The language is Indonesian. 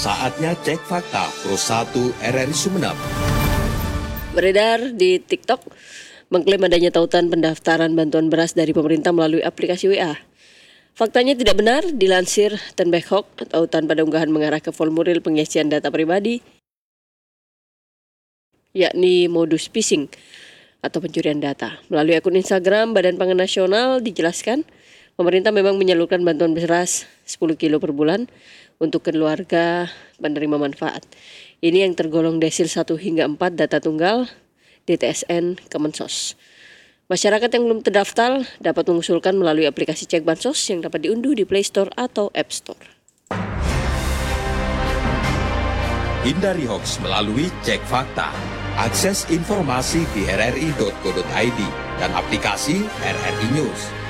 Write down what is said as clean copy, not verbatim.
Saatnya cek fakta Pro 1 RRI Sumeneb. Beredar di TikTok mengklaim adanya tautan pendaftaran bantuan beras dari pemerintah melalui aplikasi WA. Faktanya tidak benar, dilansir Tenbechok, tautan pada unggahan mengarah ke formulir pengisian data pribadi, yakni modus phishing atau pencurian data. Melalui akun Instagram Badan Pangan Nasional dijelaskan, pemerintah memang menyalurkan bantuan beras 10 kilo per bulan untuk keluarga penerima manfaat. Ini yang tergolong desil 1 hingga 4 data tunggal DTSN Kemensos. Masyarakat yang belum terdaftar dapat mengusulkan melalui aplikasi Cek Bansos yang dapat diunduh di Play Store atau App Store. Hindari hoaks melalui Cek Fakta. Akses informasi di rri.co.id dan aplikasi RRI News.